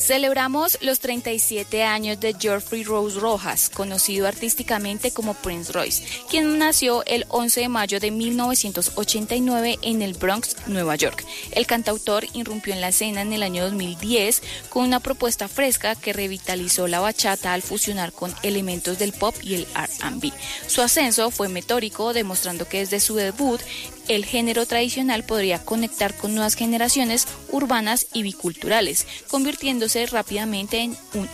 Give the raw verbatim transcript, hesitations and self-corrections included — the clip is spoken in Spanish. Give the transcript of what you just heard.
Celebramos los treinta y siete años de Geoffrey Rose Rojas, conocido artísticamente como Prince Royce, quien nació el once de mayo de mil novecientos ochenta y nueve en el Bronx, Nueva York. El cantautor irrumpió en la escena en el año dos mil diez con una propuesta fresca que revitalizó la bachata al fusionar con elementos del pop y el R and B. Su ascenso fue meteórico, demostrando que desde su debut el género tradicional podría conectar con nuevas generaciones urbanas y biculturales, convirtiéndose rápidamente en un